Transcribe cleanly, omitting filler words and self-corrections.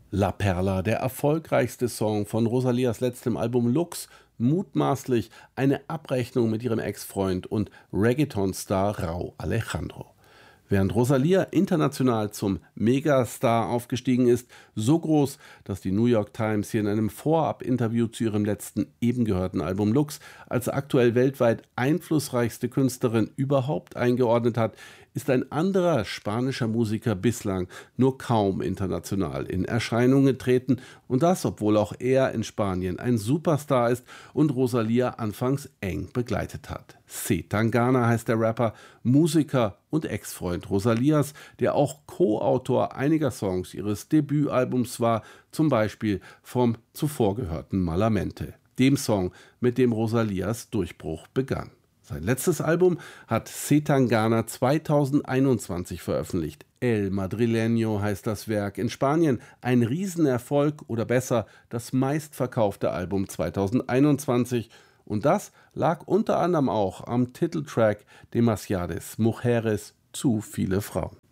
La Perla, der erfolgreichste Song von Rosalias letztem Album Lux, mutmaßlich eine Abrechnung mit ihrem Ex-Freund und Reggaeton-Star Rauw Alejandro. Während Rosalia international zum Megastar aufgestiegen ist, so groß, dass die New York Times hier in einem Vorab-Interview zu ihrem letzten eben gehörten Album Lux als aktuell weltweit einflussreichste Künstlerin überhaupt eingeordnet hat, ist ein anderer spanischer Musiker bislang nur kaum international in Erscheinung getreten, und das, obwohl auch er in Spanien ein Superstar ist und Rosalia anfangs eng begleitet hat. C. Tangana heißt der Rapper, Musiker und Ex-Freund Rosalias, der auch Co-Autor einiger Songs ihres Debütalbums war, zum Beispiel vom zuvor gehörten Malamente, dem Song, mit dem Rosalias Durchbruch begann. Sein letztes Album hat C. Tangana 2021 veröffentlicht. El Madrileño heißt das Werk. In Spanien ein Riesenerfolg oder besser das meistverkaufte Album 2021. Und das lag unter anderem auch am Titeltrack Demasiadas Mujeres, zu viele Frauen.